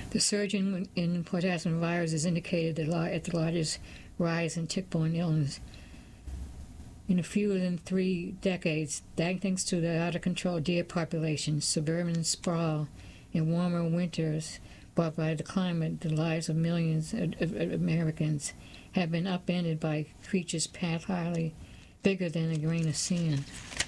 The surge in potassium virus is indicated at the largest rise in tick-borne illness in fewer than 3 decades, thanks to the out-of-control deer population, suburban sprawl, and warmer winters brought by the climate. The lives of millions of Americans have been upended by creatures highly bigger than a grain of sand.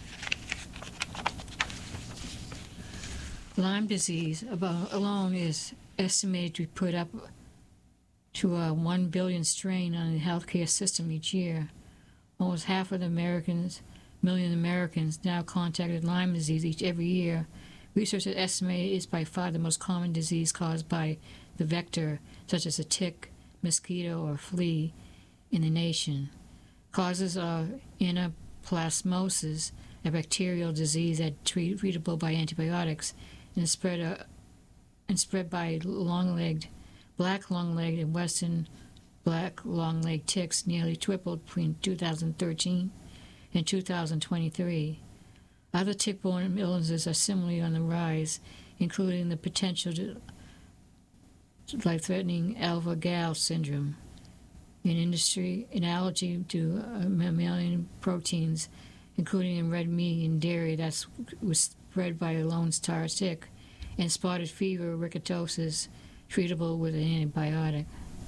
Lyme disease alone is estimated to put up to a 1 billion strain on the healthcare system each year. Almost half of the million Americans now contracted Lyme disease every year. Researchers estimate it is by far the most common disease caused by the vector, such as a tick, mosquito, or flea, in the nation. Causes are anaplasmosis, a bacterial disease that is treatable by antibiotics, and spread by black long-legged and western black long-legged ticks nearly tripled between 2013 and 2023. Other tick-borne illnesses are similarly on the rise, including the potential life-threatening alpha-gal syndrome, an allergy to mammalian proteins, including in red meat and dairy that was spread by a Lone Star tick, and spotted fever rickettsiosis, treatable with an antibiotic.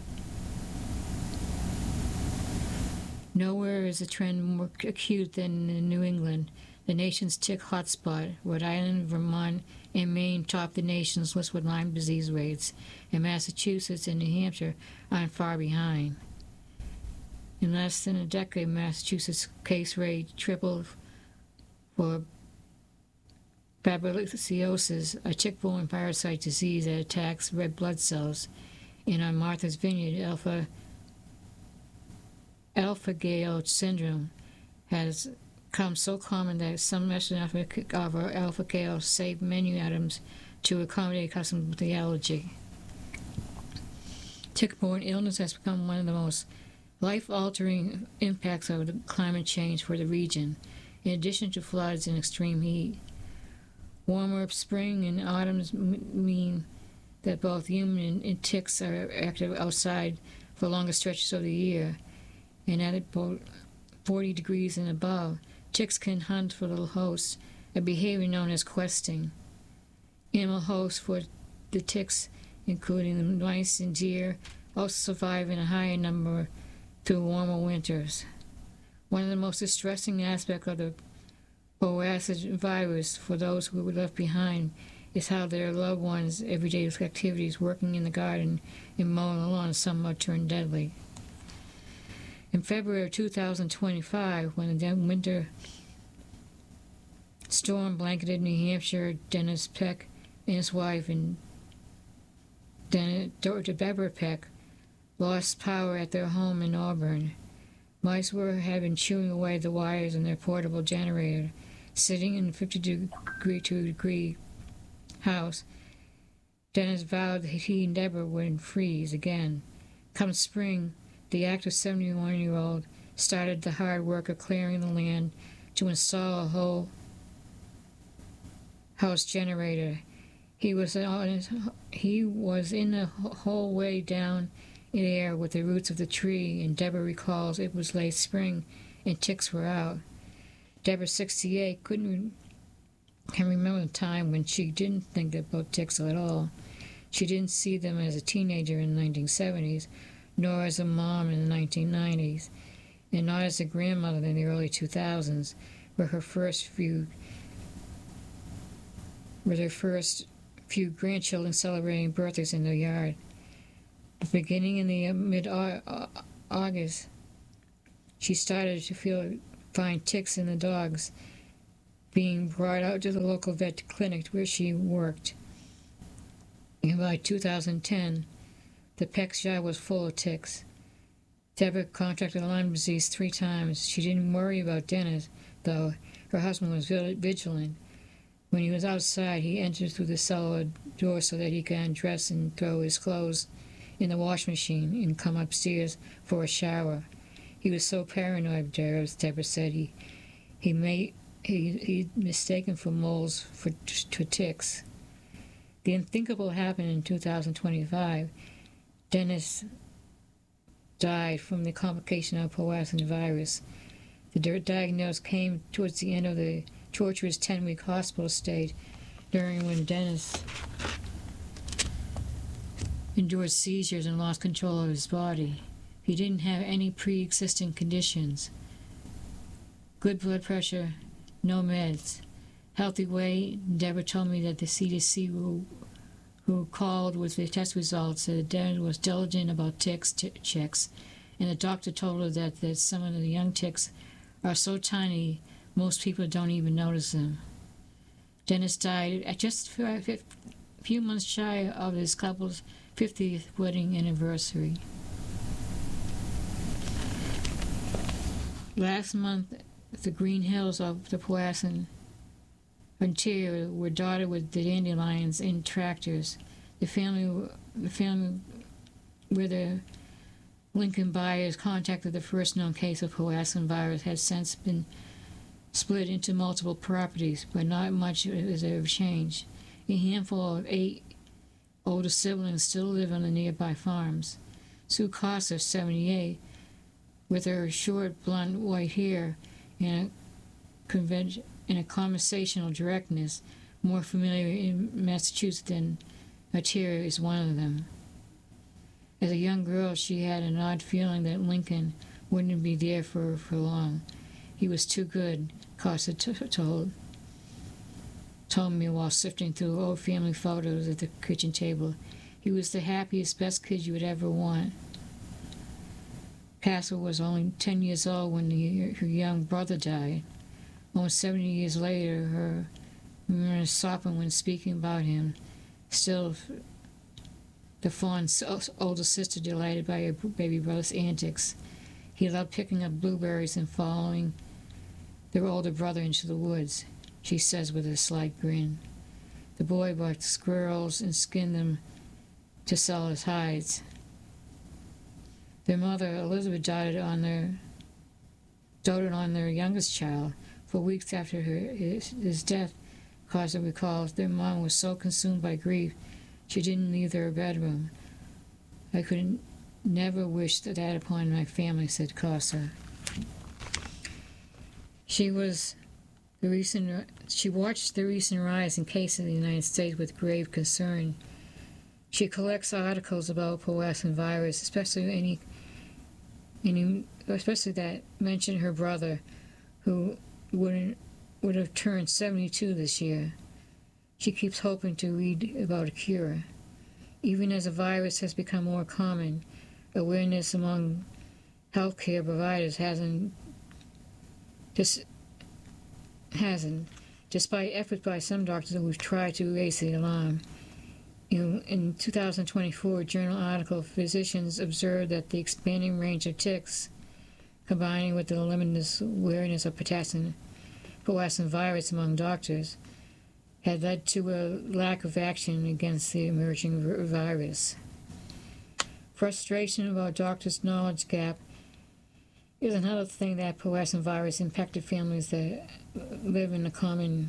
Nowhere is the trend more acute than in New England, the nation's tick hotspot. Rhode Island, Vermont, and Maine top the nation's list with Lyme disease rates, and Massachusetts and New Hampshire aren't far behind. In less than a decade, Massachusetts' case rate tripled for babesiosis, a tick-borne parasite disease that attacks red blood cells. And on Martha's Vineyard, alpha-gal syndrome has become so common that some restaurants offer alpha-gal safe menu items to accommodate customers with the allergy. Tick-borne illness has become one of the most life-altering impacts of the climate change for the region, in addition to floods and extreme heat. Warmer spring and autumns mean that both human and ticks are active outside for longer stretches of the year, and at about 40 degrees and above, ticks can hunt for little hosts, a behavior known as questing. Animal hosts for the ticks, including the mice and deer, also survive in a higher number through warmer winters. One of the most distressing aspects of the Boacid virus for those who were left behind is how their loved ones' everyday activities, working in the garden and mowing the lawn, somewhat turned deadly. In February of 2025, when the winter storm blanketed New Hampshire, Dennis Peck and his wife and Deborah Peck lost power at their home in Auburn. Mice had been chewing away the wires in their portable generator. Sitting in a 52-degree house, Dennis vowed that he and Deborah wouldn't freeze again. Come spring, the active 71-year-old started the hard work of clearing the land to install a whole house generator. He was in the whole way down in the air with the roots of the tree, and Deborah recalls it was late spring and ticks were out. Deborah, 68, can remember a time when she didn't think about ticks at all. She didn't see them as a teenager in the 1970s, nor as a mom in the 1990s, and not as a grandmother in the early 2000s, with her first few grandchildren celebrating birthdays in their yard. But beginning in the mid-August, she started to find ticks in the dogs, being brought out to the local vet clinic where she worked. And by 2010, the Peck's yard was full of ticks. Deborah contracted Lyme disease 3 times. She didn't worry about Dennis, though. Her husband was vigilant. When he was outside, he entered through the cellar door so that he could undress and throw his clothes in the wash machine and come upstairs for a shower. He was so paranoid, Deborah said, he mistaken for moles for ticks. The unthinkable happened in 2025. Dennis died from the complication of Powassan virus. The diagnosis came towards the end of the torturous 10-week hospital stay, during when Dennis endured seizures and lost control of his body. He didn't have any pre-existing conditions. Good blood pressure, no meds. Healthy weight. Deborah told me that the CDC who called with the test results said Dennis was diligent about tick checks, and the doctor told her that some of the young ticks are so tiny most people don't even notice them. Dennis died at just a few months shy of his couple's 50th wedding anniversary. Last month, the green hills of the Powassan interior were dotted with the dandelions and tractors. The family where the Lincoln buyers contacted the first known case of Powassan virus has since been split into multiple properties, but not much has ever changed. A handful of 8 older siblings still live on the nearby farms. Sue Costa, 78, with her short, blonde, white hair and a conversational directness more familiar in Massachusetts than Ontario, is one of them. As a young girl, she had an odd feeling that Lincoln wouldn't be there for long. He was too good, Costa told me while sifting through old family photos at the kitchen table. He was the happiest, best kid you would ever want. Castle was only 10 years old when her young brother died. Almost 70 years later, her memory softened when speaking about him. Still, the fond older sister delighted by her baby brother's antics. He loved picking up blueberries and following their older brother into the woods, she says with a slight grin. The boy bought squirrels and skinned them to sell as hides. Their mother, Elizabeth, doted on their youngest child. For weeks after his death, Costa recalls, their mom was so consumed by grief she didn't leave their bedroom. I could never wish that upon my family, said Costa. She watched the recent rise in cases in the United States with grave concern. She collects articles about Powassan virus, especially that mention her brother, who would have turned 72 this year. She keeps hoping to read about a cure. Even as the virus has become more common, awareness among healthcare providers hasn't. Despite efforts by some doctors who've tried to raise the alarm. In 2024 journal article, physicians observed that the expanding range of ticks, combining with the limited awareness of Powassan virus among doctors, had led to a lack of action against the emerging virus. Frustration about doctors' knowledge gap is another thing that Powassan virus impacted families that live in a common.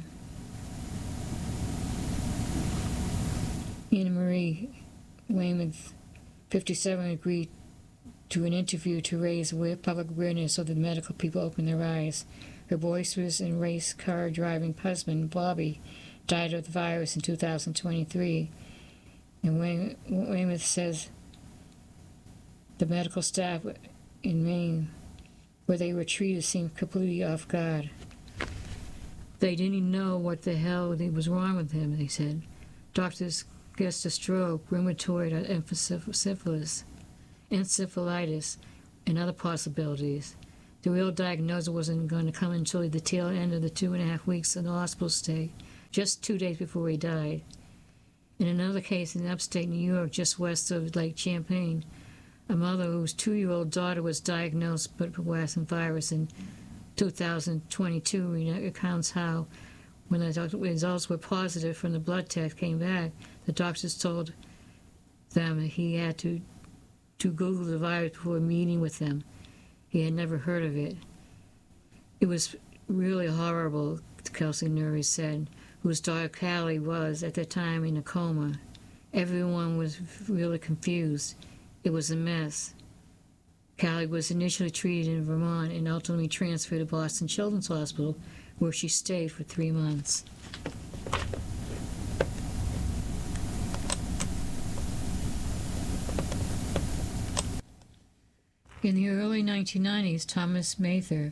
Anna Marie Weymouth, 57, agreed to an interview to raise public awareness so that medical people open their eyes. Her boisterous and race car driving husband, Bobby, died of the virus in 2023. And Weymouth says the medical staff in Maine, where they were treated, seemed completely off guard. They didn't know what the hell was wrong with him, they said. Doctors guessed a stroke, rheumatoid encephalitis, and other possibilities. The real diagnosis wasn't going to come until the tail end of the 2.5 weeks of the hospital stay, just 2 days before he died. In another case in upstate New York, just west of Lake Champlain, a mother whose 2-year-old daughter was diagnosed with Powassan virus in 2022 recounts how, when the results were positive from the blood test came back, the doctors told them that he had to Google the virus before meeting with them. He had never heard of it. It was really horrible, Kelsey Nuri said, whose daughter Callie was at the time in a coma. Everyone was really confused. It was a mess. Callie was initially treated in Vermont and ultimately transferred to Boston Children's Hospital, where she stayed for 3 months. In the early 1990s, Thomas Mather,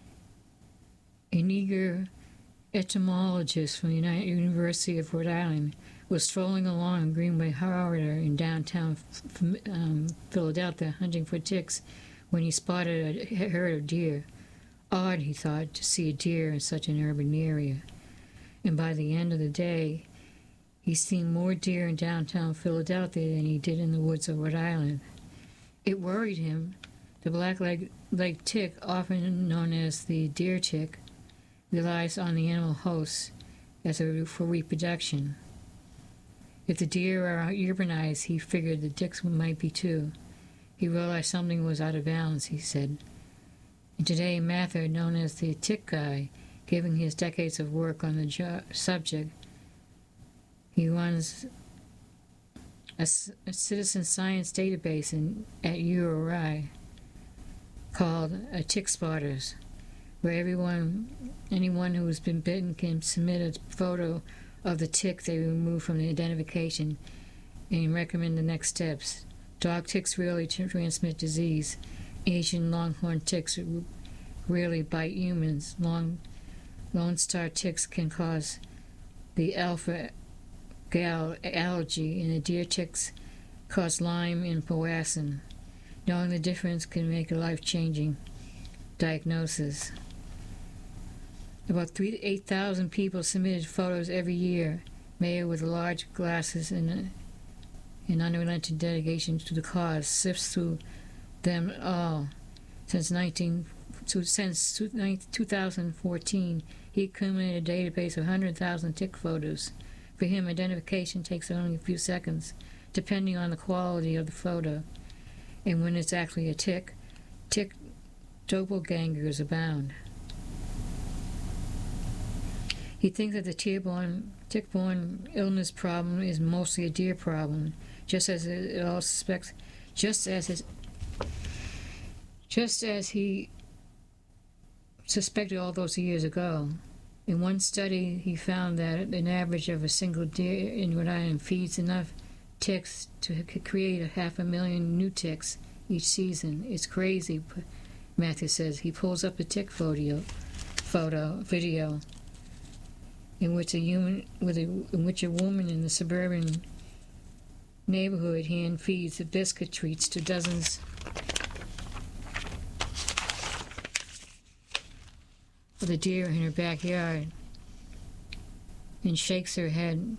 an eager entomologist from the University of Rhode Island, was strolling along in Greenway Corridor in downtown Philadelphia hunting for ticks when he spotted a herd of deer. Odd, he thought, to see a deer in such an urban area. And by the end of the day, he'd seen more deer in downtown Philadelphia than he did in the woods of Rhode Island. It worried him. The black-legged tick, often known as the deer tick, relies on the animal host for reproduction. If the deer are urbanized, he figured the ticks might be too. He realized something was out of balance, he said. And today, Mather, known as the Tick Guy, given his decades of work on the subject, he runs a citizen science database at URI called Tick Spotters, where anyone who has been bitten can submit a photo of the tick they remove from the identification and recommend the next steps. Dog ticks rarely transmit disease. Asian longhorn ticks rarely bite humans. Lone Star ticks can cause the alpha-gal allergy, and the deer ticks cause Lyme and Powassan. Knowing the difference can make a life-changing diagnosis. About 3,000 to 8,000 people submitted photos every year. Mayer, with large glasses and unrelenting dedication to the cause, sifts through them all. Since 2014, he accumulated a database of 100,000 tick photos. For him, identification takes only a few seconds, depending on the quality of the photo. And when it's actually a tick doppelgangers abound. He thinks that the tick-borne illness problem is mostly a deer problem, just as he suspected all those years ago. In one study, he found that an average of a single deer in Rhode Island feeds enough ticks to create 500,000 new ticks each season. It's crazy, Matthew says. He pulls up a tick video in which a woman in the suburban neighborhood hand feeds the biscuit treats to dozens of the deer in her backyard and shakes her head.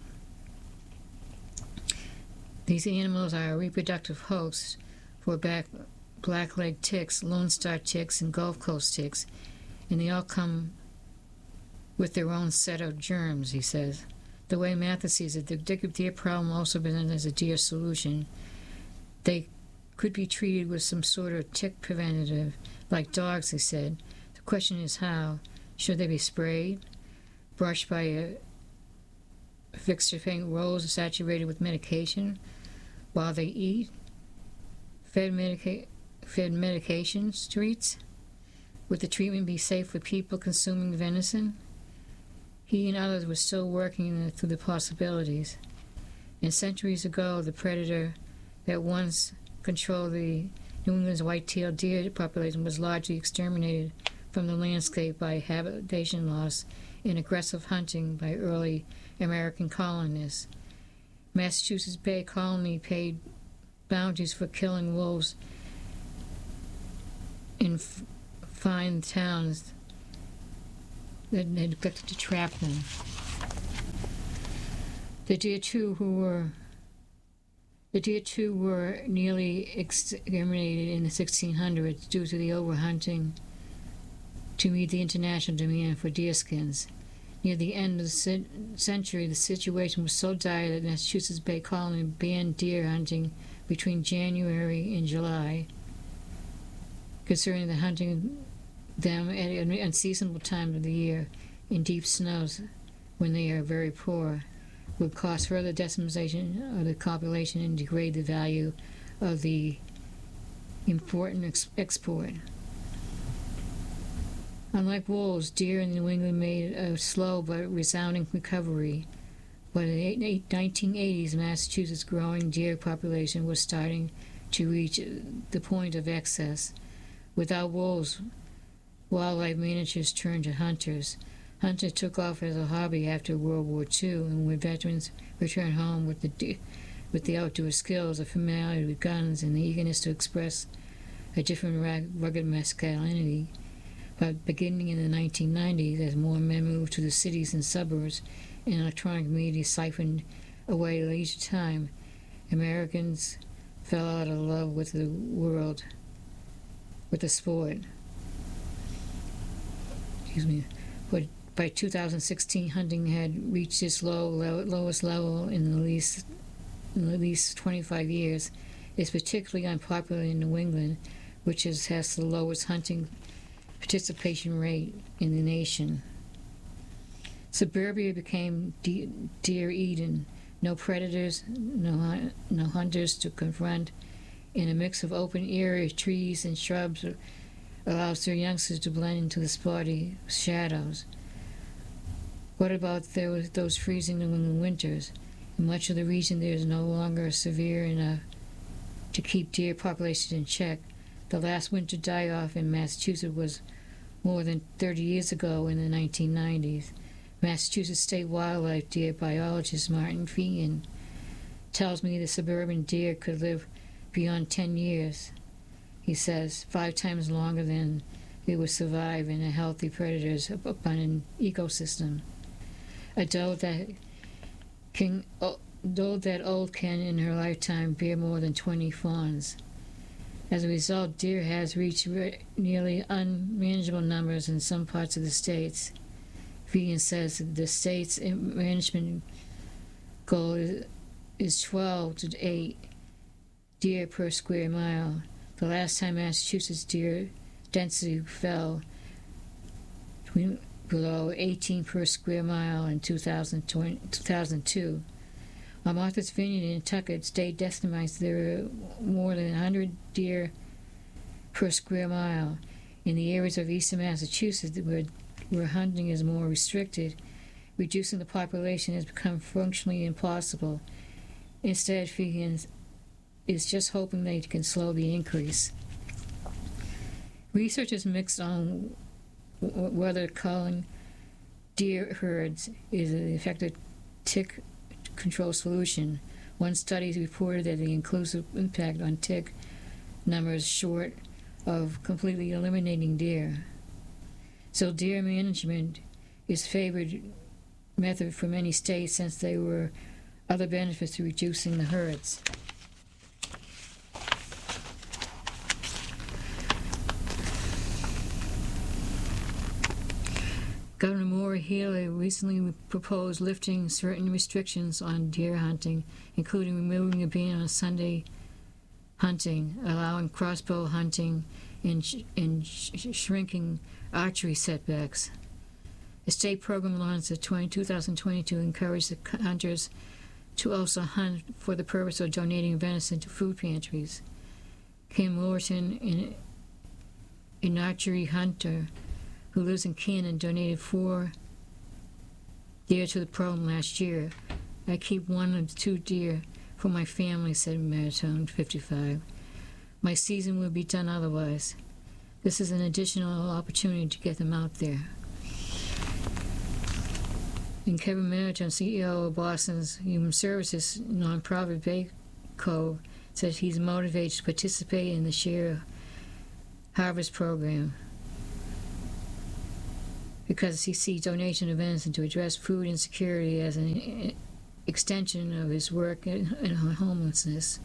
These animals are reproductive hosts for black-legged ticks, Lone Star ticks, and Gulf Coast ticks, and they all come with their own set of germs, he says. The way Mather sees it, the deer problem also presents as a deer solution. They could be treated with some sort of tick preventative, like dogs, he said. The question is how. Should they be sprayed, brushed by a fixture paint rolls saturated with medication while they eat, fed medication treats? Would the treatment be safe for people consuming venison? He and others were still working through the possibilities. And centuries ago, the predator that once controlled the New England's white-tailed deer population was largely exterminated from the landscape by habitation loss and aggressive hunting by early American colonists. Massachusetts Bay Colony paid bounties for killing wolves in fine towns that neglected to trap them. The deer too were nearly exterminated in the 1600s due to the overhunting to meet the international demand for deerskins. Near the end of the century, the situation was so dire that Massachusetts Bay Colony banned deer hunting between January and July, considering the hunting them at an unseasonable time of the year in deep snows when they are very poor, would cause further decimation of the population and degrade the value of the important export. Unlike wolves, deer in New England made a slow but resounding recovery. By the 1980s, Massachusetts' growing deer population was starting to reach the point of excess. Without wolves, wildlife managers turned to hunters. Hunting took off as a hobby after World War II, and when veterans returned home with the outdoor skills, a familiarity with guns, and the eagerness to express a different rugged masculinity. But beginning in the 1990s, as more men moved to the cities and suburbs, and electronic media siphoned away leisure time, Americans fell out of love with the world, with the sport. But by 2016, hunting had reached its lowest level in at least 25 years. It's particularly unpopular in New England, which has the lowest hunting participation rate in the nation. Suburbia became deer Eden. No predators, no hunters to confront. In a mix of open area, trees and shrubs allows their youngsters to blend into the spotty shadows. What about those freezing New England winters? In much of the region, there is no longer severe enough to keep deer populations in check. The last winter die-off in Massachusetts was more than 30 years ago in the 1990s. Massachusetts State Wildlife Deer biologist Martin Feehan tells me the suburban deer could live beyond 10 years. He says 5 times longer than they would survive in a healthy predator's abundant ecosystem. A doe that old can in her lifetime bear more than 20 fawns. As a result, deer has reached nearly unmanageable numbers in some parts of the states. Feehan says the state's management goal is 12 to 8 deer per square mile. The last time Massachusetts deer density fell below 18 per square mile in 2002. On Martha's Vineyard in Nantucket, state estimates there are more than 100 deer per square mile. In the areas of eastern Massachusetts where hunting is more restricted, reducing the population has become functionally impossible. Instead, Feehan is just hoping they can slow the increase. Research is mixed on whether culling deer herds is an effective tick control solution. One study reported that the inclusive impact on tick numbers short of completely eliminating deer. So deer management is favored method for many states since there were other benefits to reducing the herds. Governor Maura Healey recently proposed lifting certain restrictions on deer hunting, including removing a ban on Sunday hunting, allowing crossbow hunting, and shrinking archery setbacks. A state program launched in 2022 encouraged the hunters to also hunt for the purpose of donating venison to food pantries. Kim Lorton, an archery hunter who lives in Canton, donated 4 deer to the program last year. I keep 1 of 2 deer for my family, said Maritone, 55. My season will be done otherwise. This is an additional opportunity to get them out there. And Kevin Maritone, CEO of Boston's Human Services nonprofit Bay Cove, says he's motivated to participate in the Share Harvest program because he sees donation of venison to address food insecurity as an extension of his work on homelessness.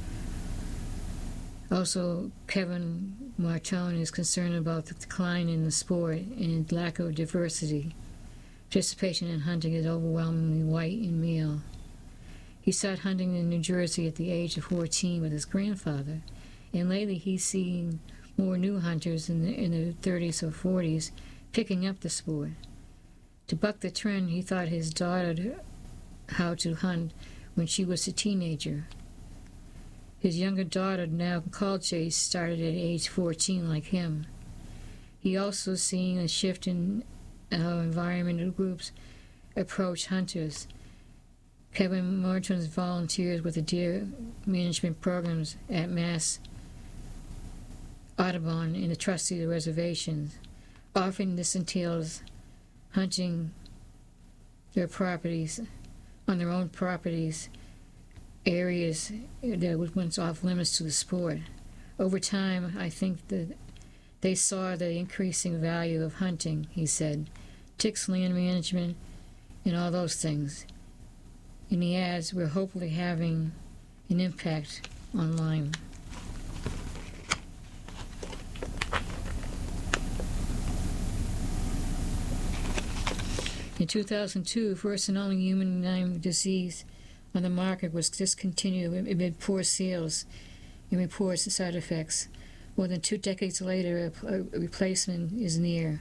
Also, Kevin Martone is concerned about the decline in the sport and lack of diversity. Participation in hunting is overwhelmingly white and male. He started hunting in New Jersey at the age of 14 with his grandfather, and lately he's seeing more new hunters in the 30s or 40s picking up the sport. To buck the trend, he taught his daughter how to hunt when she was a teenager. His younger daughter, now college age, started at age 14 like him. He also seen a shift in how environmental groups approach hunters. Kevin Martins volunteers with the deer management programs at Mass Audubon in the trustee reservations. Often this entails hunting their properties, on their own properties, areas that were once off limits to the sport. Over time, I think that they saw the increasing value of hunting, he said, ticks, land management, and all those things. And he adds, we're hopefully having an impact on Lyme. In 2002, first and only human Lyme disease on the market was discontinued amid poor sales and reports of side effects. More than 2 decades later, a replacement is near.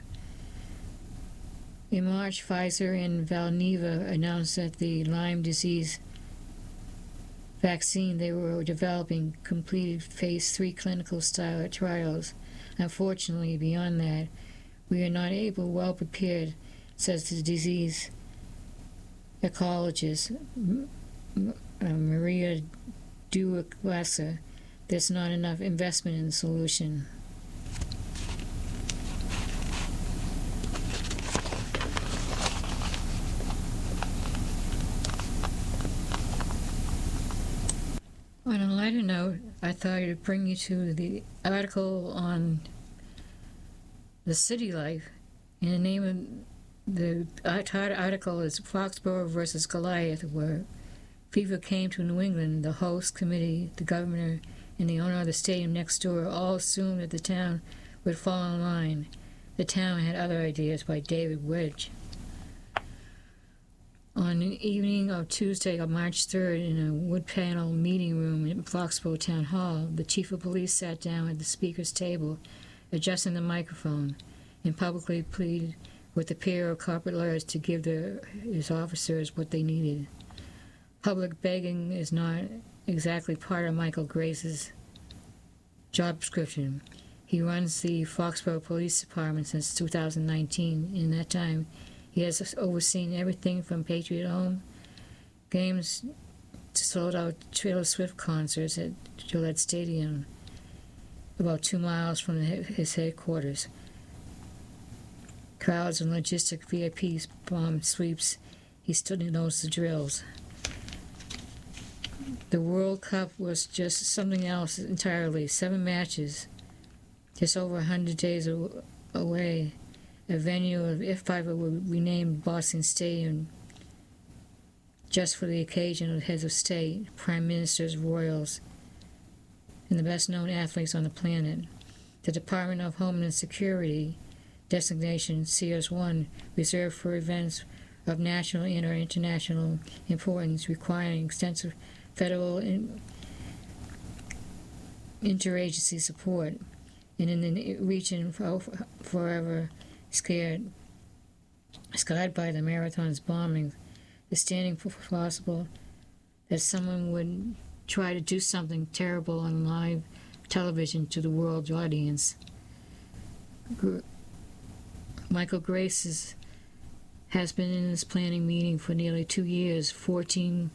In March, Pfizer and Valneva announced that the Lyme disease vaccine they were developing completed phase 3 clinical trials. Unfortunately, beyond that, we are not well prepared, says the disease ecologist Maria Dueck-Wasser. There's not enough investment in the solution. On a lighter note, I thought I'd bring you to the article on the city life. And the name of the article is Foxborough versus Goliath, where fever came to New England. The host committee, the governor, and the owner of the stadium next door all assumed that the town would fall in line. The town had other ideas by David Wedge. On the evening of Tuesday, on March 3rd, in a wood panel meeting room in Foxborough Town Hall, the chief of police sat down at the speaker's table, adjusting the microphone, and publicly pleaded with a pair of corporate lawyers to give his officers what they needed. Public begging is not exactly part of Michael Grace's job description. He runs the Foxborough Police Department since 2019. In that time, he has overseen everything from Patriot home games to sold-out Taylor Swift concerts at Gillette Stadium, about 2 miles from his headquarters. Crowds and logistic VIPs, bomb sweeps. He still knows the drills. The World Cup was just something else entirely. 7 matches, just over 100 days away. A venue of F5 would rename Boston Stadium just for the occasion of heads of state, prime ministers, royals, and the best-known athletes on the planet. The Department of Homeland Security designation CS1 reserved for events of national and or international importance requiring extensive federal interagency support, and in the region forever scarred by the marathon's bombing, the standing possible that someone would try to do something terrible on live television to the world audience. Michael Grace has been in this planning meeting for nearly 2 years, 14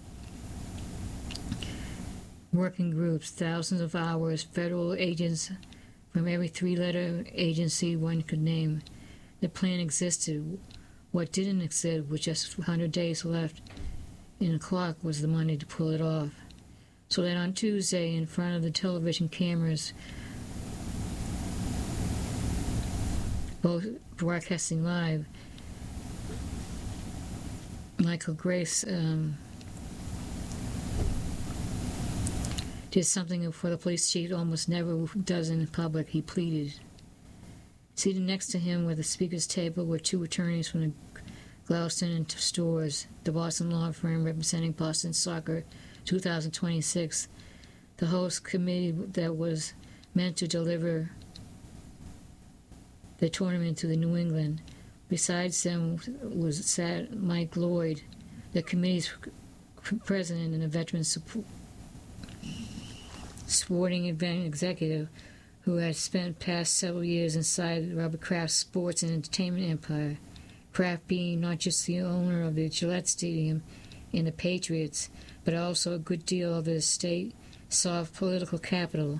working groups, thousands of hours, federal agents from every 3-letter agency one could name. The plan existed. What didn't exist, with just 100 days left in the clock, was the money to pull it off. So that on Tuesday, in front of the television cameras, both broadcasting live, Michael Grace did something for the police chief almost never does in public. He pleaded. Seated next to him at the speaker's table were 2 attorneys from the Gloucester and Stores, the Boston law firm representing Boston Soccer 2026, the host committee that was meant to deliver the tournament to the New England. Besides them sat Mike Lloyd, the committee's president and a veteran sporting event executive who had spent past several years inside Robert Kraft's sports and entertainment empire. Kraft being not just the owner of the Gillette Stadium and the Patriots, but also a good deal of the state soft political capital.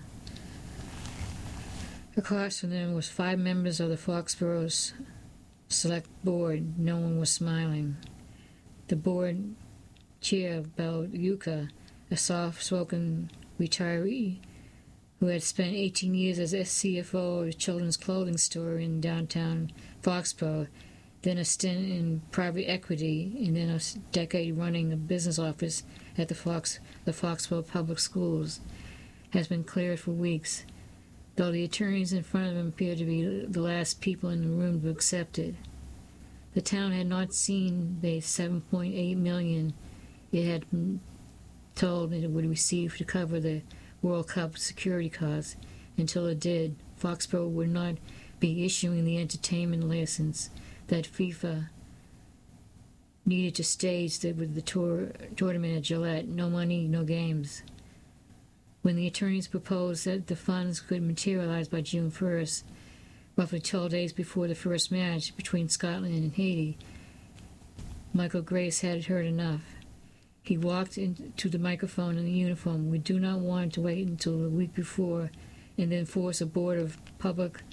Across from them was 5 members of the Foxborough's select board. No one was smiling. The board chair, Bel Yuka, a soft-spoken retiree who had spent 18 years as CFO of a children's clothing store in downtown Foxborough, then a stint in private equity, and then a decade running a business office at the Foxborough Public Schools, has been cleared for weeks, though the attorneys in front of him appeared to be the last people in the room to accept it. The town had not seen the $7.8 million it had been told that it would receive to cover the World Cup security costs. Until it did, Foxborough would not be issuing the entertainment license that FIFA needed to stage with the tournament at Gillette. No money, no games. When the attorneys proposed that the funds could materialize by June 1st, roughly 12 days before the first match between Scotland and Haiti, Michael Grace had heard enough. He walked into the microphone in the uniform. We do not want to wait until the week before and then force a board or public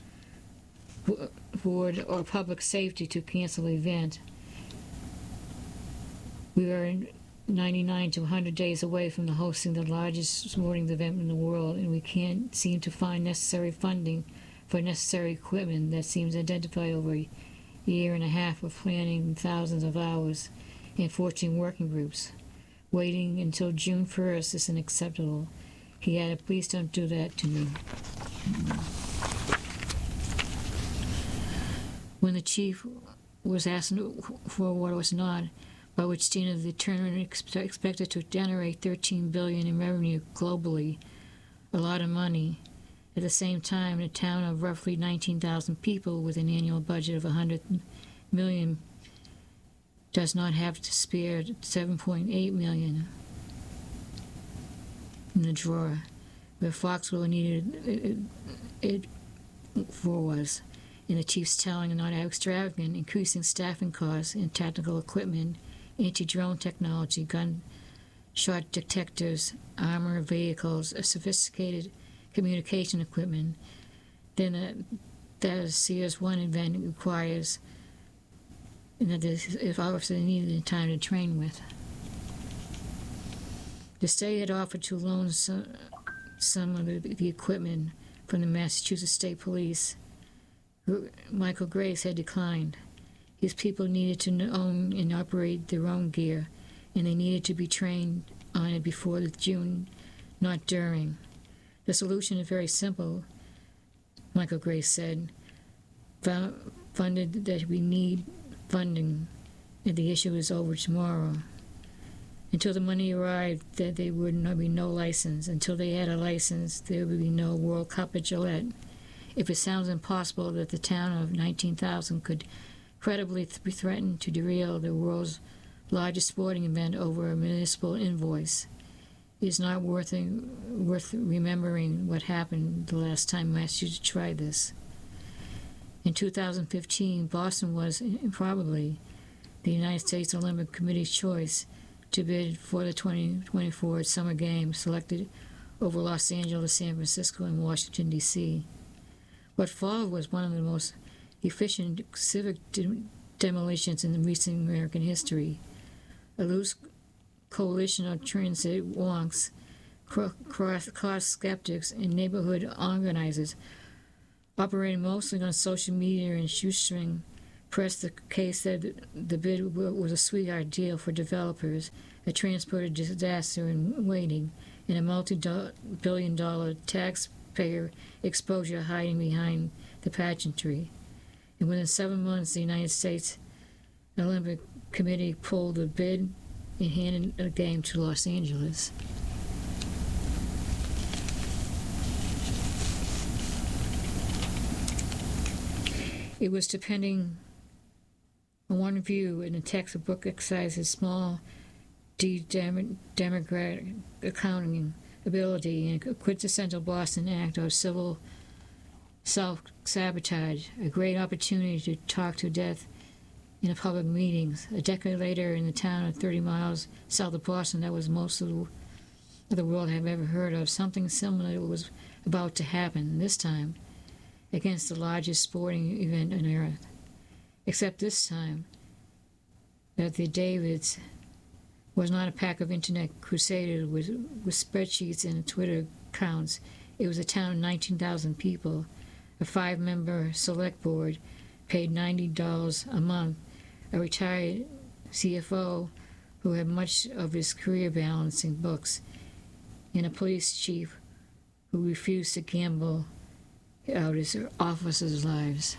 safety to cancel the event. We are 99 to 100 days away from hosting the largest sporting event in the world, and we can't seem to find necessary funding for necessary equipment. That seems identified over a year and a half of planning, thousands of hours, and 14 working groups. Waiting until June 1st is unacceptable. He added, please don't do that to me. When the chief was asked for what was not, by which standard the tournament expected to generate $13 billion in revenue globally, a lot of money. At the same time, a town of roughly 19,000 people with an annual budget of $100 million does not have to spare $7.8 million in the drawer, where Foxborough needed it for was. In the chief's telling, not extravagant, increasing staffing costs and technical equipment, anti-drone technology, gunshot detectors, armored vehicles, a sophisticated communication equipment, then that a Sears 1 event requires, and that if officers needed time to train with. The state had offered to loan some of the equipment from the Massachusetts State Police. Michael Grace had declined. His people needed to own and operate their own gear, and they needed to be trained on it before the June, not during. The solution is very simple, Michael Grace said. Funded that we need funding, and the issue is over tomorrow. Until the money arrived, that there would not be no license. Until they had a license, there would be no World Cup at Gillette. If it sounds impossible that the town of 19,000 could credibly be threatened to derail the world's largest sporting event over a municipal invoice, it is not worth remembering what happened the last time Massachusetts tried this. In 2015, Boston was, improbably, the United States Olympic Committee's choice to bid for the 2024 Summer Games, selected over Los Angeles, San Francisco, and Washington, D.C. What followed was one of the most efficient civic demolitions in recent American history. A loose coalition of transit wonks, cost skeptics, and neighborhood organizers, operating mostly on social media and shoestring, pressed the case that the bid was a sweetheart deal for developers, a transporter disaster in waiting, and a multi-billion-dollar taxpayer exposure hiding behind the pageantry. And within 7 months, the United States Olympic Committee pulled the bid and handed the game to Los Angeles. It was depending On one view, in the textbook exercises small democratic accounting ability and a quintessential Boston act of civil self-sabotage, a great opportunity to talk to death in a public meetings. A decade later, in the town of 30 miles south of Boston, that was most of the world have ever heard of, something similar was about to happen, this time against the largest sporting event on earth. Except this time that the Davids was not a pack of internet crusaders with spreadsheets and Twitter accounts. It was a town of 19,000 people, a 5-member select board, paid $90 a month, a retired CFO who had much of his career balancing books, and a police chief who refused to gamble out his officers' lives.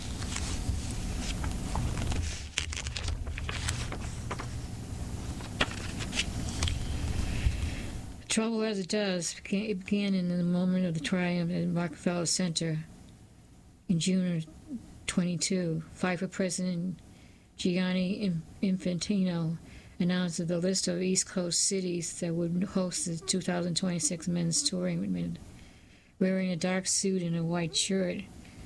Trouble as it does, it began in the moment of the triumph at Rockefeller Center in June of 22. FIFA President Gianni Infantino announced that the list of East Coast cities that would host the 2026 men's tournament. Wearing a dark suit and a white shirt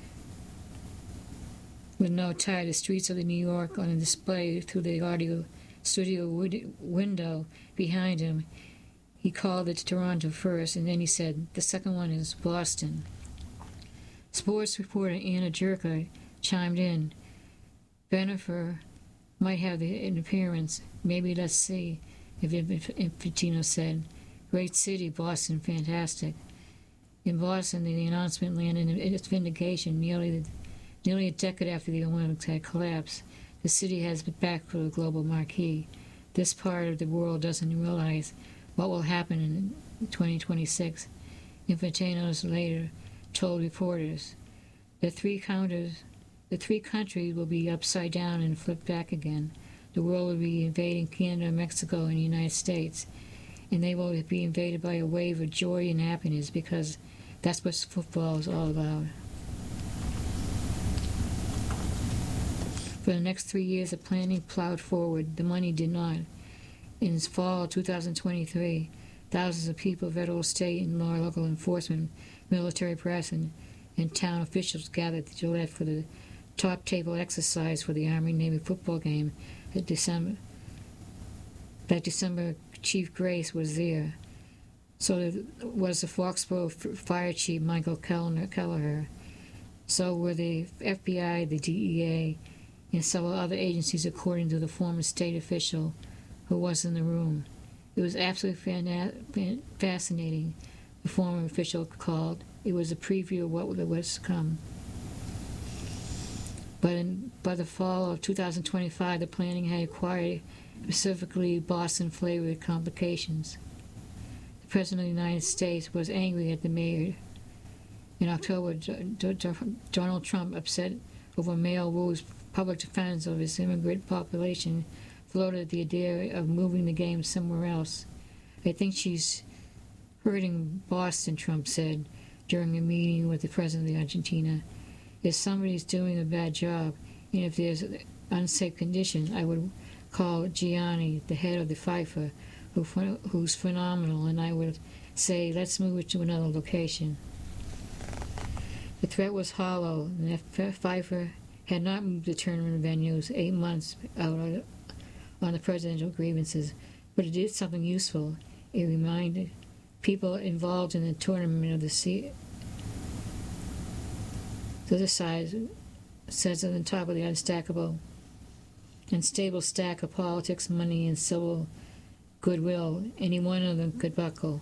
with no tie, the streets of New York on a display through the audio studio window behind him. He called it Toronto first, and then he said, the second one is Boston. Sports reporter Anna Jerka chimed in. Bennifer might have an appearance. Maybe let's see, if Infantino said. Great city, Boston, fantastic. In Boston, the announcement landed in its vindication nearly a decade after the Olympics had collapsed. The city has been back for the global marquee. This part of the world doesn't realize what will happen in 2026. Infantino later told reporters, the three countries will be upside down and flipped back again. The world will be invading Canada, Mexico, and the United States, and they will be invaded by a wave of joy and happiness because that's what football is all about. For the next 3 years, the planning plowed forward. The money did not. In the fall of 2023, thousands of people, federal, state, and local enforcement, military press, and town officials gathered at Gillette for the top table exercise for the Army-Navy football game that December. Chief Grace was there. So was the Foxborough Fire Chief Michael Kelleher. So were the FBI, the DEA, and several other agencies, according to the former state official who was in the room. It was absolutely fascinating, the former official called. It was a preview of what was to come. But by the fall of 2025, the planning had acquired specifically Boston-flavored complications. The President of the United States was angry at the mayor. In October, Donald Trump, upset over Mayor Wu's public defense of his immigrant population, floated the idea of moving the game somewhere else. I think she's hurting Boston, Trump said during a meeting with the President of Argentina. If somebody's doing a bad job, and if there's unsafe conditions, I would call Gianni, the head of the FIFA, who's phenomenal, and I would say, let's move it to another location. The threat was hollow, and if FIFA had not moved the tournament venues 8 months out on the presidential grievances, but it did something useful. It reminded people involved in the tournament of the other side says on the top of the unstable stack of politics, money, and civil goodwill, any one of them could buckle.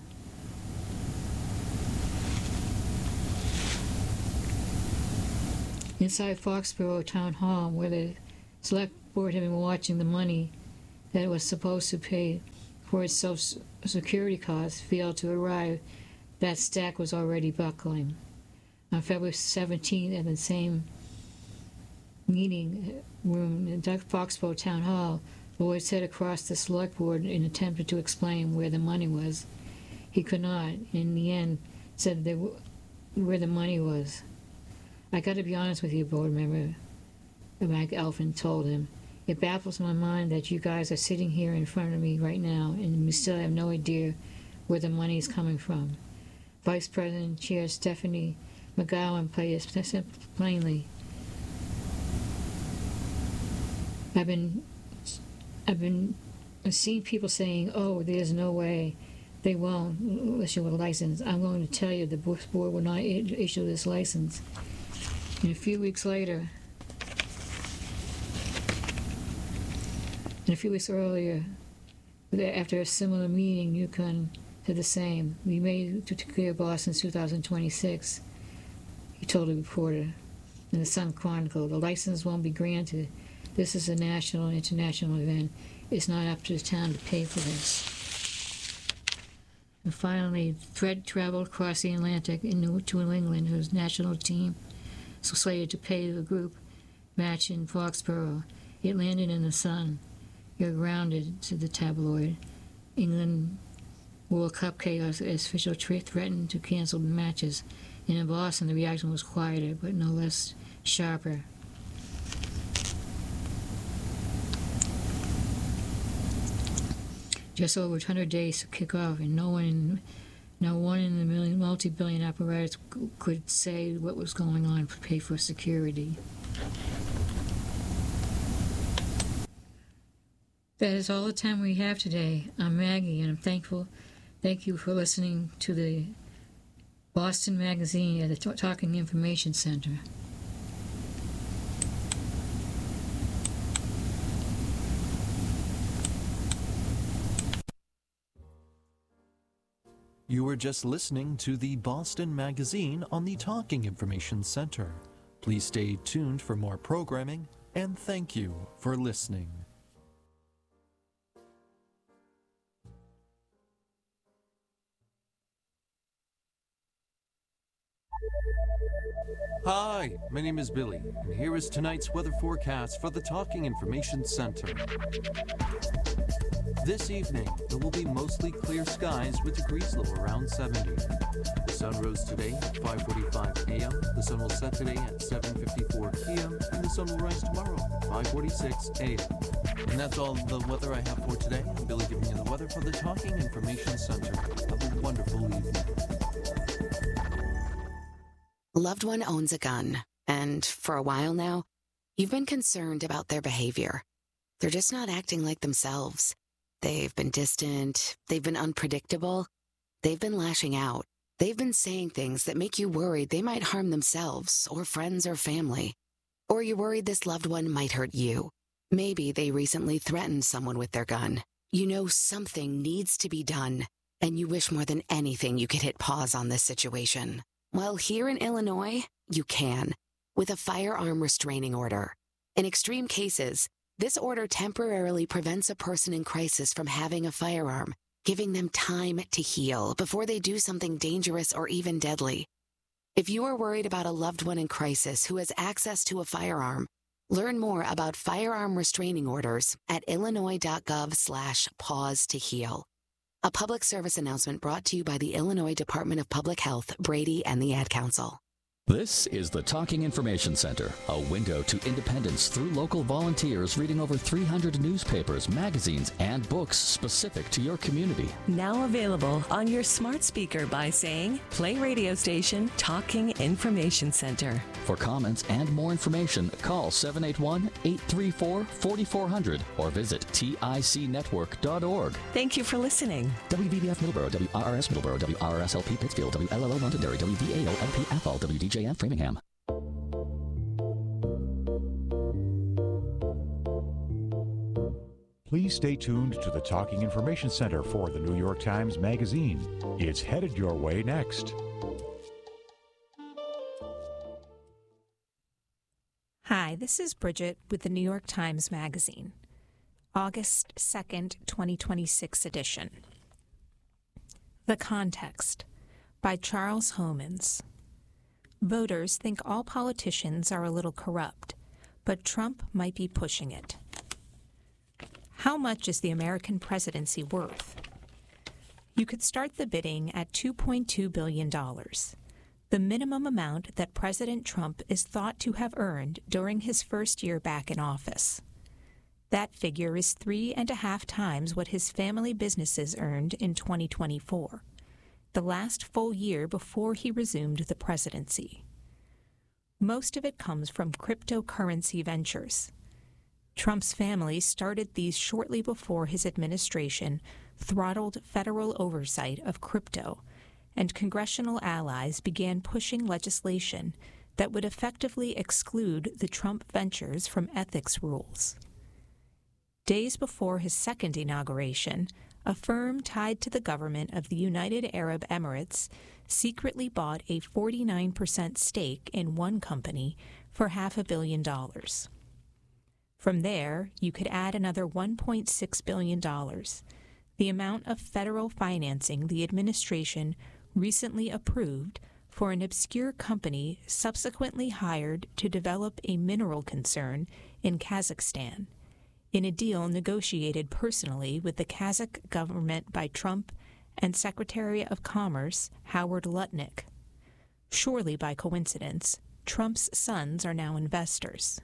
Inside Foxborough Town Hall, where the select board had been watching the money that it was supposed to pay for its Social Security costs failed to arrive, that stack was already buckling. On February 17th, at the same meeting room in Foxborough Town Hall, Lloyd sat across the select board and attempted to explain where the money was. He could not, and in the end, said where the money was. I got to be honest with you, board member, Mike Elfin told him. It baffles my mind that you guys are sitting here in front of me right now and we still have no idea where the money is coming from. Vice President Chair Stephanie McGowan played it plainly. I've been seeing people saying, "Oh, there's no way they won't issue a license." I'm going to tell you, the Bush board will not issue this license. And a few weeks earlier, after a similar meeting, Yukon did the same. "We made it to clear Boston 2026, he told a reporter in the Sun Chronicle. "The license won't be granted. This is a national and international event. It's not up to the town to pay for this." And finally, Fred traveled across the Atlantic to New England, whose national team was slated to pay the group match in Foxborough. It landed in the Sun. "You're grounded," said the tabloid. England World Cup chaos as official threatened to cancel the matches. And in Boston, the reaction was quieter, but no less sharper. Just over 100 days to kick off, and no one in the multi-billion apparatus could say what was going on to pay for security. That is all the time we have today. I'm Maggie, and I'm thankful. Thank you for listening to the Boston Magazine at the Talking Information Center. You were just listening to the Boston Magazine on the Talking Information Center. Please stay tuned for more programming, and thank you for listening. Hi, my name is Billy, and here is tonight's weather forecast for the Talking Information Center. This evening, there will be mostly clear skies with degrees low around 70. The sun rose today at 5:45 a.m., the sun will set today at 7:54 p.m., and the sun will rise tomorrow at 5:46 a.m. And that's all the weather I have for today. I'm Billy giving you the weather for the Talking Information Center. Have a wonderful evening. Loved one owns a gun, and for a while now, you've been concerned about their behavior. They're just not acting like themselves. They've been distant, they've been unpredictable, they've been lashing out. They've been saying things that make you worried they might harm themselves or friends or family. Or you're worried this loved one might hurt you. Maybe they recently threatened someone with their gun. You know something needs to be done, and you wish more than anything you could hit pause on this situation. Well, here in Illinois, you can, with a firearm restraining order. In extreme cases, this order temporarily prevents a person in crisis from having a firearm, giving them time to heal before they do something dangerous or even deadly. If you are worried about a loved one in crisis who has access to a firearm, learn more about firearm restraining orders at illinois.gov/pause to heal. A public service announcement brought to you by the Illinois Department of Public Health, Brady, and the Ad Council. This is the Talking Information Center, a window to independence through local volunteers reading over 300 newspapers, magazines, and books specific to your community. Now available on your smart speaker by saying, play radio station Talking Information Center. For comments and more information, call 781-834-4400 or visit ticnetwork.org. Thank you for listening. WVBF Middleborough, WRRS Middleborough, WRSLP Pittsfield, WLLO Londonderry, WVAO LP Athol, WDJF Framingham. Please stay tuned to the Talking Information Center for the New York Times Magazine. It's headed your way next. Hi, this is Bridget with the New York Times Magazine, August 2nd, 2026 edition. The Context by Charles Homans. Voters think all politicians are a little corrupt, but Trump might be pushing it. How much is the American presidency worth? You could start the bidding at $2.2 billion, the minimum amount that President Trump is thought to have earned during his first year back in office. That figure is 3.5 times what his family businesses earned in 2024, the last full year before he resumed the presidency. Most of it comes from cryptocurrency ventures. Trump's family started these shortly before his administration throttled federal oversight of crypto, and congressional allies began pushing legislation that would effectively exclude the Trump ventures from ethics rules. Days before his second inauguration, a firm tied to the government of the United Arab Emirates secretly bought a 49% stake in one company for $500 million. From there, you could add another $1.6 billion, the amount of federal financing the administration recently approved for an obscure company subsequently hired to develop a mineral concern in Kazakhstan, in a deal negotiated personally with the Kazakh government by Trump and Secretary of Commerce Howard Lutnick. Surely by coincidence, Trump's sons are now investors.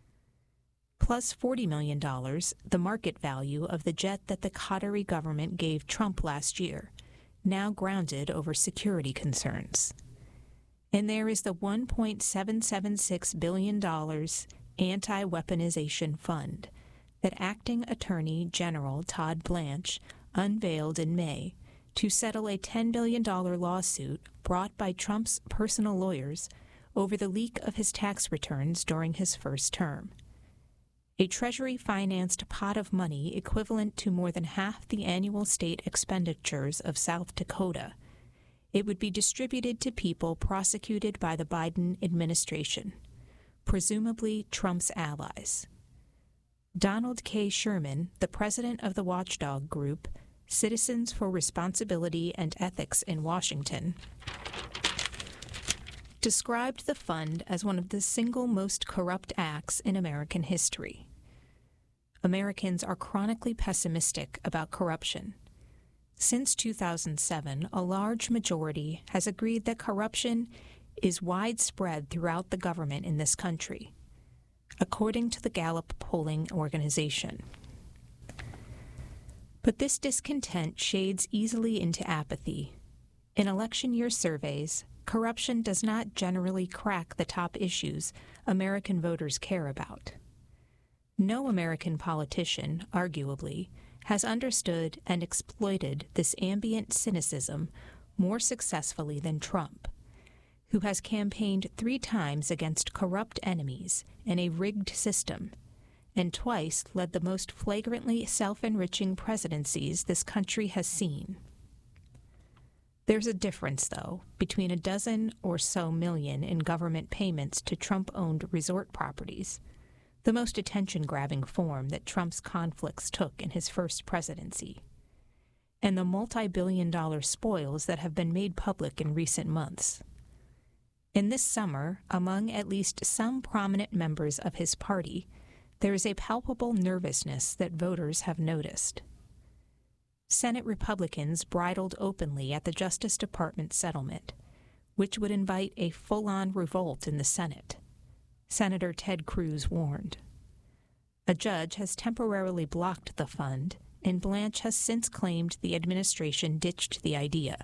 Plus $40 million, the market value of the jet that the Qatari government gave Trump last year, now grounded over security concerns. And there is the $1.776 billion anti-weaponization fund that Acting Attorney General Todd Blanche unveiled in May to settle a $10 billion lawsuit brought by Trump's personal lawyers over the leak of his tax returns during his first term. A Treasury-financed pot of money equivalent to more than half the annual state expenditures of South Dakota. It would be distributed to people prosecuted by the Biden administration, presumably Trump's allies. Donald K. Sherman, the president of the watchdog group Citizens for Responsibility and Ethics in Washington, described the fund as one of the single most corrupt acts in American history. Americans are chronically pessimistic about corruption. Since 2007, a large majority has agreed that corruption is widespread throughout the government in this country, according to the Gallup polling organization. But this discontent shades easily into apathy. In election year surveys, corruption does not generally crack the top issues American voters care about. No American politician, arguably, has understood and exploited this ambient cynicism more successfully than Trump, who has campaigned 3 times against corrupt enemies in a rigged system, and twice led the most flagrantly self-enriching presidencies this country has seen. There's a difference, though, between a dozen or so million in government payments to Trump-owned resort properties, the most attention-grabbing form that Trump's conflicts took in his first presidency, and the multi-billion-dollar spoils that have been made public in recent months. In this summer, among at least some prominent members of his party, there is a palpable nervousness that voters have noticed. Senate Republicans bridled openly at the Justice Department settlement, which would invite a full-on revolt in the Senate. Senator Ted Cruz warned. A judge has temporarily blocked the fund, and Blanche has since claimed the administration ditched the idea.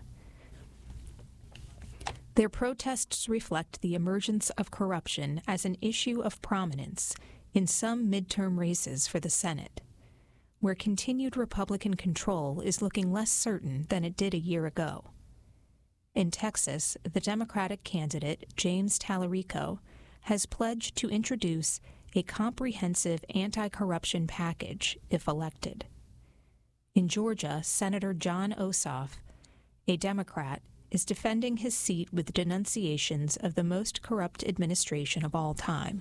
Their protests reflect the emergence of corruption as an issue of prominence in some midterm races for the Senate, where continued Republican control is looking less certain than it did a year ago. In Texas, the Democratic candidate, James Tallarico, has pledged to introduce a comprehensive anti-corruption package if elected. In Georgia, Senator Jon Ossoff, a Democrat, is defending his seat with denunciations of the most corrupt administration of all time.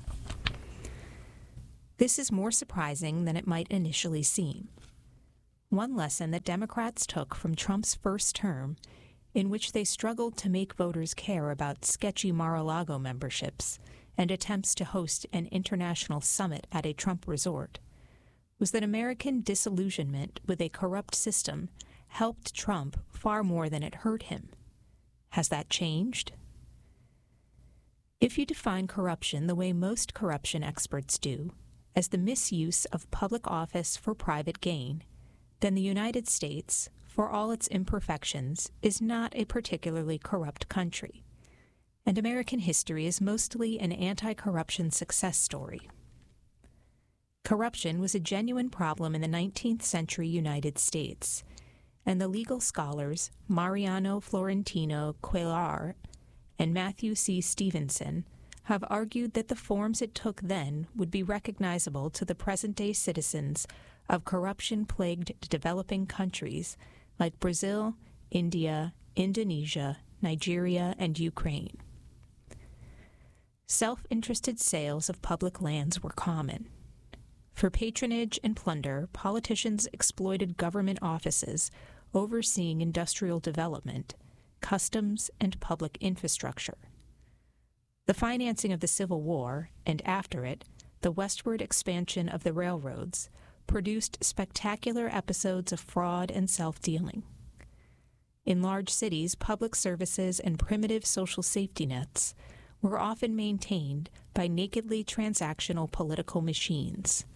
This is more surprising than it might initially seem. One lesson that Democrats took from Trump's first term, in which they struggled to make voters care about sketchy Mar-a-Lago memberships and attempts to host an international summit at a Trump resort, was that American disillusionment with a corrupt system helped Trump far more than it hurt him. Has that changed? If you define corruption the way most corruption experts do, as the misuse of public office for private gain, then the United States, for all its imperfections, is not a particularly corrupt country, and American history is mostly an anti-corruption success story. Corruption was a genuine problem in the 19th century United States, and the legal scholars Mariano Florentino Cuellar and Matthew C. Stevenson have argued that the forms it took then would be recognizable to the present-day citizens of corruption-plagued developing countries like Brazil, India, Indonesia, Nigeria, and Ukraine. Self-interested sales of public lands were common. For patronage and plunder, politicians exploited government offices overseeing industrial development, customs, and public infrastructure. The financing of the Civil War, and after it, the westward expansion of the railroads, produced spectacular episodes of fraud and self-dealing. In large cities, public services and primitive social safety nets were often maintained by nakedly transactional political machines.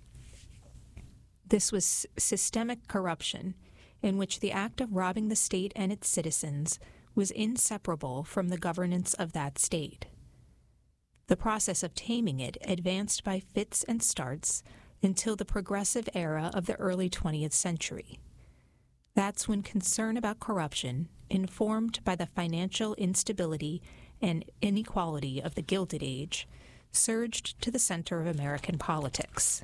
This was systemic corruption, in which the act of robbing the state and its citizens was inseparable from the governance of that state. The process of taming it advanced by fits and starts until the progressive era of the early 20th century. That's when concern about corruption, informed by the financial instability and inequality of the Gilded Age, surged to the center of American politics.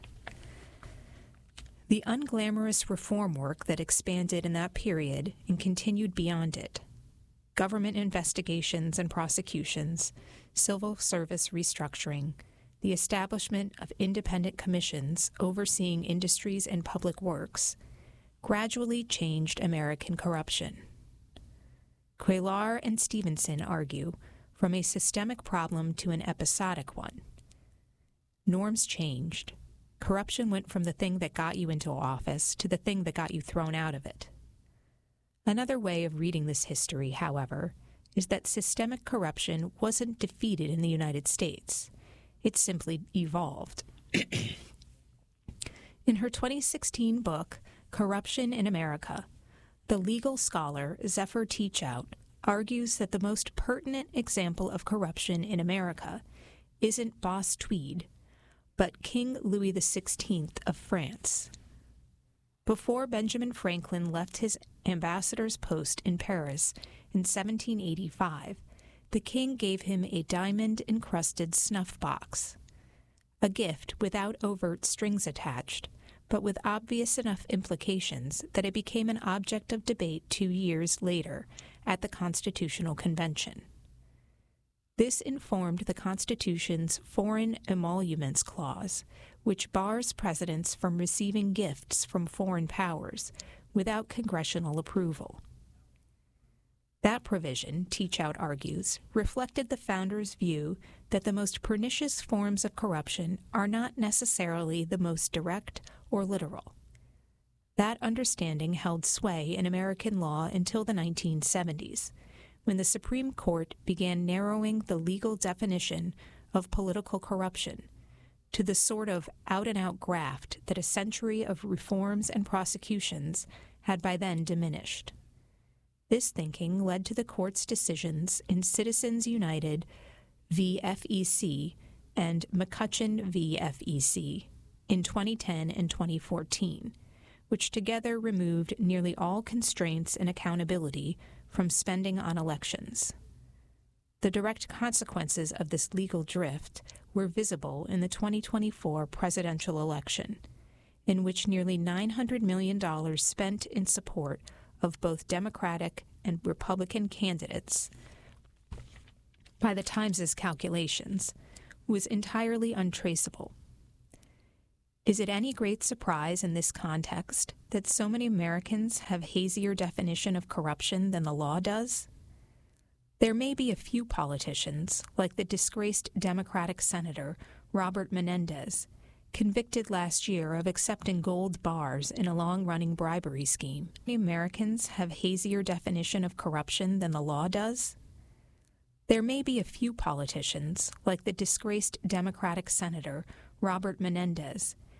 The unglamorous reform work that expanded in that period and continued beyond it, government investigations and prosecutions, civil service restructuring, the establishment of independent commissions overseeing industries and public works, gradually changed American corruption. Cuellar and Stevenson argue from a systemic problem to an episodic one. Norms changed. Corruption went from the thing that got you into office to the thing that got you thrown out of it. Another way of reading this history, however, is that systemic corruption wasn't defeated in the United States. It simply evolved. In her 2016 book, Corruption in America, the legal scholar Zephyr Teachout argues that the most pertinent example of corruption in America isn't Boss Tweed, but King Louis XVI of France. Before Benjamin Franklin left his ambassador's post in Paris in 1785, the king gave him a diamond-encrusted snuff box, a gift without overt strings attached, but with obvious enough implications that it became an object of debate 2 years later at the Constitutional Convention. This informed the Constitution's Foreign Emoluments Clause, which bars presidents from receiving gifts from foreign powers without congressional approval. That provision, Teachout argues, reflected the founders' view that the most pernicious forms of corruption are not necessarily the most direct or literal. That understanding held sway in American law until the 1970s, when the Supreme Court began narrowing the legal definition of political corruption to the sort of out-and-out graft that a century of reforms and prosecutions had by then diminished. This thinking led to the court's decisions in Citizens United v. FEC and McCutcheon v. FEC in 2010 and 2014, which together removed nearly all constraints and accountability from spending on elections. The direct consequences of this legal drift were visible in the 2024 presidential election, in which nearly $900 million spent in support of both Democratic and Republican candidates, by the Times' calculations, was entirely untraceable. Is it any great surprise in this context that so many Americans have hazier definition of corruption than the law does? There may be a few politicians, like the disgraced Democratic Senator Robert Menendez, convicted last year of accepting gold bars in a long-running bribery scheme. Americans have hazier definition of corruption than the law does? There may be a few politicians, like the disgraced Democratic Senator Robert Menendez,